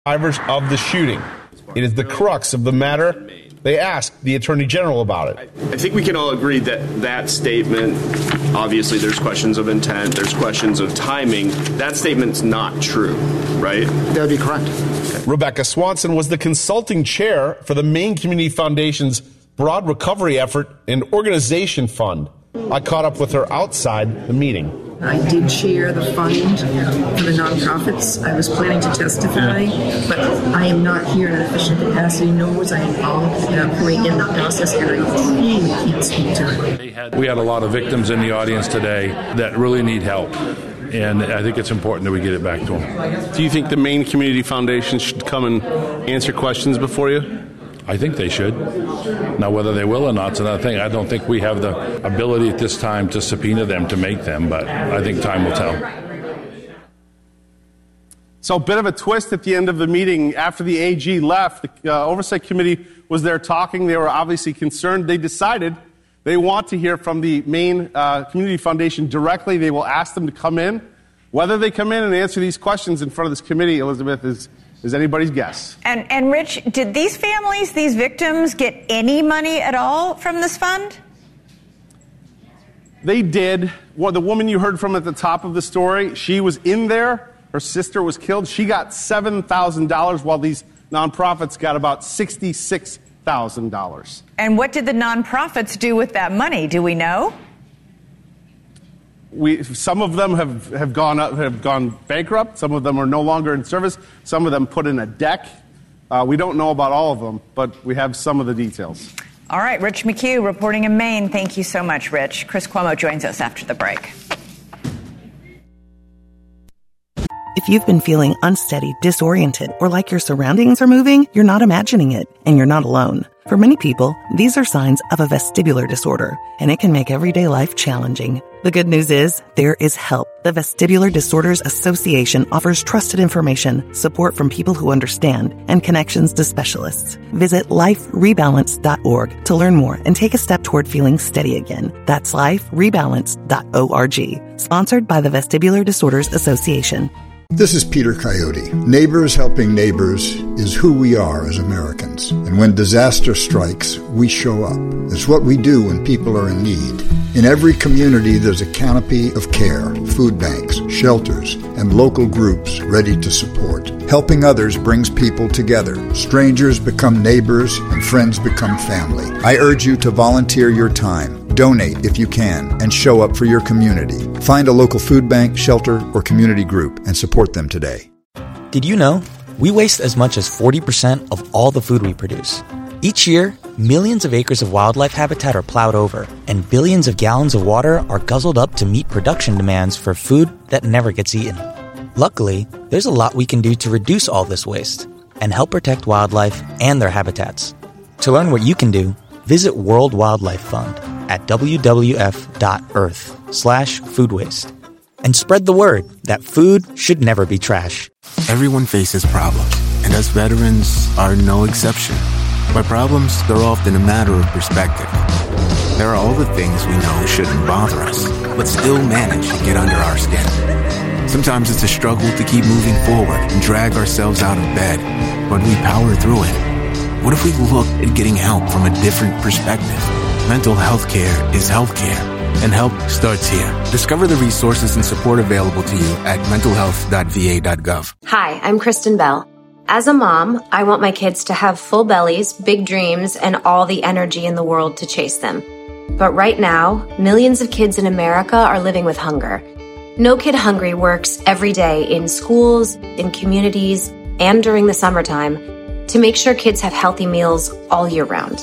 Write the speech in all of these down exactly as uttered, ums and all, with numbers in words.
survivors of the shooting. It is the crux of the matter. They asked the Attorney General about it. I think we can all agree that that statement, obviously there's questions of intent, there's questions of timing. That statement's not true, right? That would be correct. Okay. Rebecca Swanson was the consulting chair for the Maine Community Foundation's Broad Recovery Effort and Organization Fund. I caught up with her outside the meeting. I did chair the fund for the nonprofits. I was planning to testify, but I am not here in an official capacity, nor was I involved at that point in the process, and I really can't speak to it. We had a lot of victims in the audience today that really need help, and I think it's important that we get it back to them. Do you think the Maine Community Foundation should come and answer questions before you? I think they should. Now, whether they will or not is another thing. I don't think we have the ability at this time to subpoena them to make them, but I think time will tell. So a bit of a twist at the end of the meeting. After the A G left, the uh, Oversight Committee was there talking. They were obviously concerned. They decided they want to hear from the Maine uh, Community Foundation directly. They will ask them to come in. Whether they come in and answer these questions in front of this committee, Elizabeth, is is anybody's guess. And, and Rich, did these families, these victims, get any money at all from this fund? They did. Well, the woman you heard from at the top of the story, she was in there. Her sister was killed. She got seven thousand dollars, while these nonprofits got about sixty-six thousand dollars. And what did the nonprofits do with that money? Do we know? We, some of them have, have gone up, have gone bankrupt. Some of them are no longer in service. Some of them put in a deck. Uh, we don't know about all of them, but we have some of the details. All right, Rich McHugh reporting in Maine. Thank you so much, Rich. Chris Cuomo joins us after the break. If you've been feeling unsteady, disoriented, or like your surroundings are moving, you're not imagining it, and you're not alone. For many people, these are signs of a vestibular disorder, and it can make everyday life challenging. The good news is, there is help. The Vestibular Disorders Association offers trusted information, support from people who understand, and connections to specialists. Visit life rebalance dot org to learn more and take a step toward feeling steady again. That's life rebalance dot org. Sponsored by the Vestibular Disorders Association. This is Peter Coyote. Neighbors helping neighbors is who we are as Americans. And when disaster strikes, we show up. It's what we do when people are in need. In every community, there's a canopy of care, food banks, shelters, and local groups ready to support. Helping others brings people together. Strangers become neighbors, and friends become family. I urge you to volunteer your time. Donate if you can, and show up for your community. Find a local food bank, shelter, or community group and support them today. Did you know we waste as much as forty percent of all the food we produce? Each year, millions of acres of wildlife habitat are plowed over, and billions of gallons of water are guzzled up to meet production demands for food that never gets eaten. Luckily, there's a lot we can do to reduce all this waste and help protect wildlife and their habitats. To learn what you can do, visit World Wildlife Fund at w w f dot earth slash food waste. And spread the word that food should never be trash. Everyone faces problems, and us veterans are no exception. By problems, they're often a matter of perspective. There are all the things we know shouldn't bother us, but still manage to get under our skin. Sometimes it's a struggle to keep moving forward and drag ourselves out of bed, but we power through it. What if we looked at getting help from a different perspective? Mental health care is health care, and help starts here. Discover the resources and support available to you at mental health dot v a dot gov. Hi, I'm Kristen Bell. As a mom, I want my kids to have full bellies, big dreams, and all the energy in the world to chase them. But right now, millions of kids in America are living with hunger. No Kid Hungry works every day in schools, in communities, and during the summertime to make sure kids have healthy meals all year round.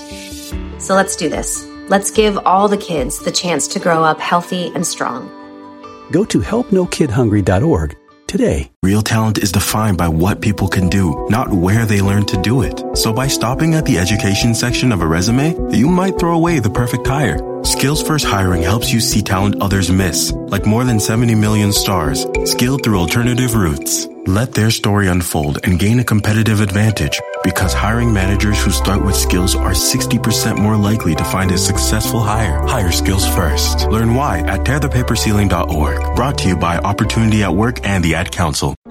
So let's do this. Let's give all the kids the chance to grow up healthy and strong. Go to help no kid hungry dot org today. Real talent is defined by what people can do, not where they learn to do it. So by stopping at the education section of a resume, you might throw away the perfect hire. Skills First Hiring helps you see talent others miss, like more than seventy million stars, skilled through alternative routes. Let their story unfold and gain a competitive advantage, because hiring managers who start with skills are sixty percent more likely to find a successful hire. Hire skills first. Learn why at tear the paper ceiling dot org. Brought to you by Opportunity at Work and the Ad Council.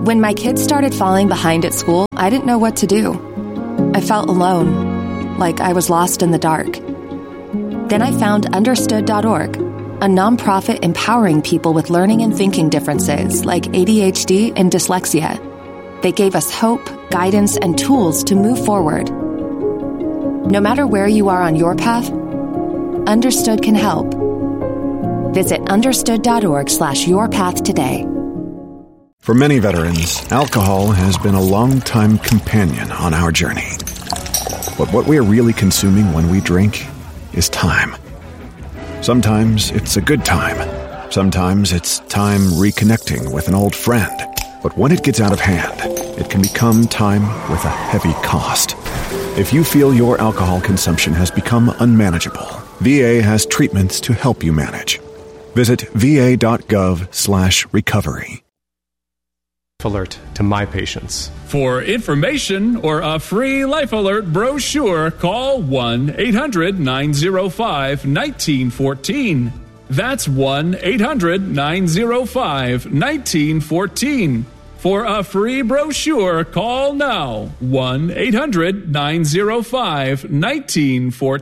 When my kids started falling behind at school, I didn't know what to do. I felt alone, like I was lost in the dark. Then I found understood dot org, a nonprofit empowering people with learning and thinking differences like A D H D and dyslexia. They gave us hope, guidance, and tools to move forward. No matter where you are on your path, Understood can help. Visit understood dot org slash your path today. For many veterans, alcohol has been a long-time companion on our journey. But what we are really consuming when we drink is time. Sometimes it's a good time. Sometimes it's time reconnecting with an old friend. But when it gets out of hand, it can become time with a heavy cost. If you feel your alcohol consumption has become unmanageable, V A has treatments to help you manage. Visit va.gov slash recovery. Alert to my patients. For information or a free Life Alert brochure, call one eight hundred nine oh five one nine one four. That's one eight hundred nine oh five one nine one four. For a free brochure, call now one eight hundred nine oh five one nine one four.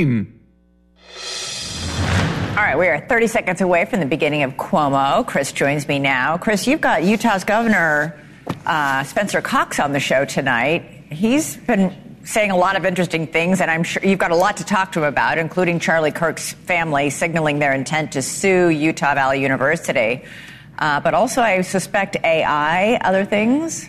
All right, we are thirty seconds away from the beginning of Cuomo. Chris joins me now. Chris, you've got Utah's Governor uh, Spencer Cox on the show tonight. He's been saying a lot of interesting things, and I'm sure you've got a lot to talk to him about, including Charlie Kirk's family signaling their intent to sue Utah Valley University. Uh, but also, I suspect A I, other things?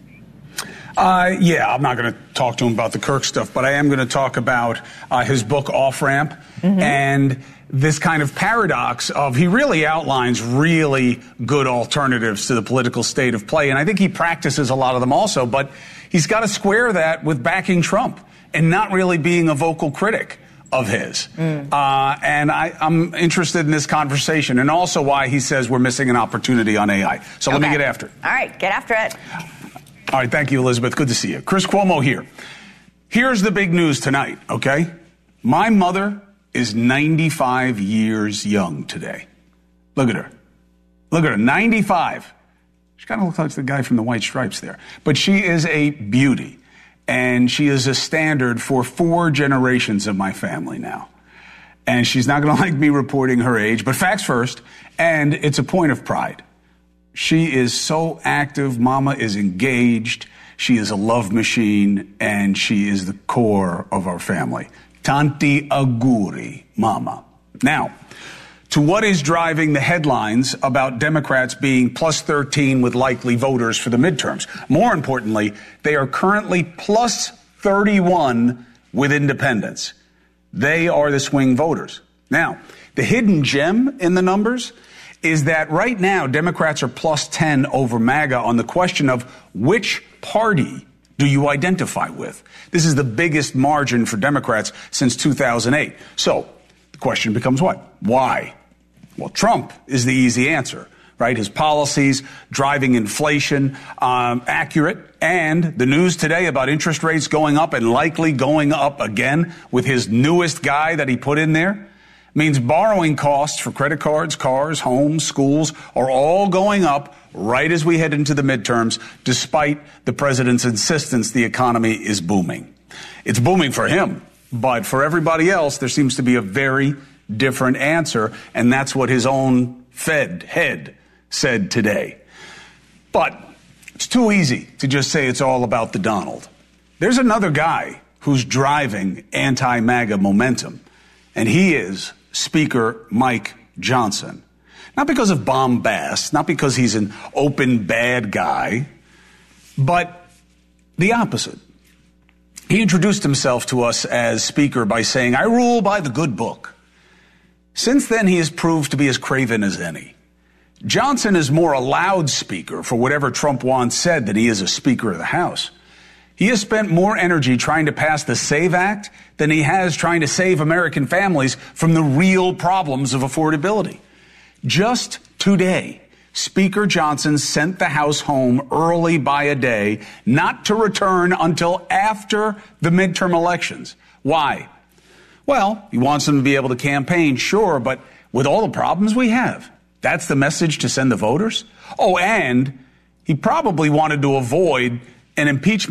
Uh, yeah, I'm not going to talk to him about the Kirk stuff, but I am going to talk about uh, his book, Off Ramp, mm-hmm. and this kind of paradox of he really outlines really good alternatives to the political state of play. And I think he practices a lot of them also, but he's got to square that with backing Trump and not really being a vocal critic of his. Mm. Uh, and I, I'm interested in this conversation and also why he says we're missing an opportunity on A I. So okay. Let me get after it. All right, get after it. All right, thank you, Elizabeth. Good to see you. Chris Cuomo here. Here's the big news tonight, okay? My mother is ninety-five years young today. Look at her. Look at her, ninety-five. She kind of looks like the guy from the White Stripes there. But she is a beauty, and she is a standard for four generations of my family now. And she's not going to like me reporting her age, but facts first, and it's a point of pride. She is so active. Mama is engaged. She is a love machine, and she is the core of our family. Tanti auguri, Mama. Now, to what is driving the headlines about Democrats being plus thirteen with likely voters for the midterms. More importantly, they are currently plus thirty-one with independents. They are the swing voters. Now, the hidden gem in the numbers is that right now Democrats are plus ten over MAGA on the question of which party do you identify with? This is the biggest margin for Democrats since two thousand eight. So the question becomes what? Why? Well, Trump is the easy answer, right? His policies driving inflation, um, accurate. And the news today about interest rates going up and likely going up again with his newest guy that he put in there means borrowing costs for credit cards, cars, homes, schools are all going up right as we head into the midterms, despite the president's insistence the economy is booming. It's booming for him, but for everybody else, there seems to be a very different answer, and that's what his own Fed head said today. But it's too easy to just say it's all about the Donald. There's another guy who's driving anti-MAGA momentum, and he is Speaker Mike Johnson. Not because of bombast, not because he's an open bad guy, but the opposite. He introduced himself to us as Speaker by saying, "I rule by the good book." Since then, he has proved to be as craven as any. Johnson is more a loudspeaker for whatever Trump once said than he is a Speaker of the House. He has spent more energy trying to pass the SAVE Act than he has trying to save American families from the real problems of affordability. Just today, Speaker Johnson sent the House home early by a day, not to return until after the midterm elections. Why? Well, he wants them to be able to campaign, sure, but with all the problems we have, that's the message to send the voters? Oh, and He probably wanted to avoid an impeachment